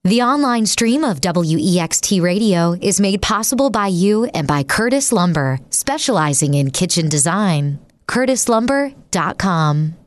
The online stream of WEXT Radio is made possible by you and by Curtis Lumber, specializing in kitchen design. CurtisLumber.com.